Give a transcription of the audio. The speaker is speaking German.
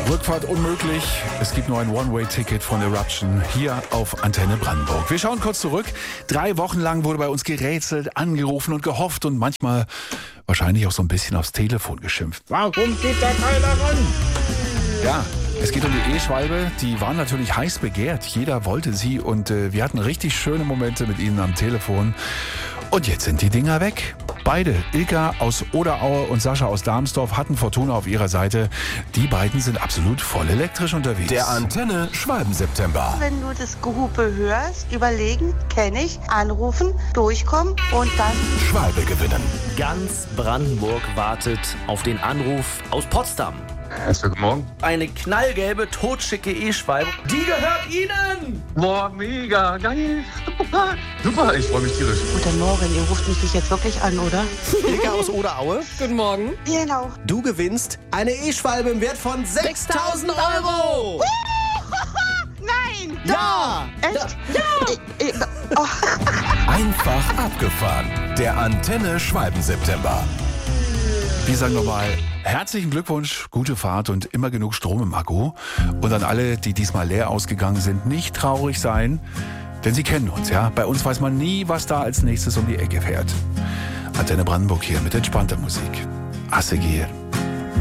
Rückfahrt unmöglich. Es gibt nur ein One-Way-Ticket von Eruption hier auf Antenne Brandenburg. Wir schauen kurz zurück. 3 Wochen lang wurde bei uns gerätselt, angerufen und gehofft und manchmal wahrscheinlich auch so ein bisschen aufs Telefon geschimpft. Warum geht da keiner ran? Ja, es geht um die E-Schwalbe. Die waren natürlich heiß begehrt. Jeder wollte sie und wir hatten richtig schöne Momente mit ihnen am Telefon. Und jetzt sind die Dinger weg. Beide, Ilka aus Oderaue und Sascha aus Darmsdorf, hatten Fortuna auf ihrer Seite. Die beiden sind absolut voll elektrisch unterwegs. Der Antenne Schwalben-September. Wenn du das Gehupe hörst, überlegen, kenne ich, anrufen, durchkommen und dann Schwalbe gewinnen. Ganz Brandenburg wartet auf den Anruf aus Potsdam. Guten Morgen. Eine knallgelbe, totschicke E-Schwalbe. Die gehört Ihnen! Boah, mega, geil. Super, ich freue mich tierisch. Guten Morgen, ihr ruft mich jetzt wirklich an, oder? Ilka aus Oderaue. Guten Morgen. Genau. Du gewinnst eine E-Schwalbe im Wert von 6.000 Euro. Nein! Ja! Echt? Ja! Einfach abgefahren. Der Antenne Schwalben-September. Wir sagen nochmal herzlichen Glückwunsch, gute Fahrt und immer genug Strom im Akku. Und an alle, die diesmal leer ausgegangen sind, nicht traurig sein, denn sie kennen uns, ja. Bei uns weiß man nie, was da als nächstes um die Ecke fährt. Antenne Brandenburg hier mit entspannter Musik. Assegier.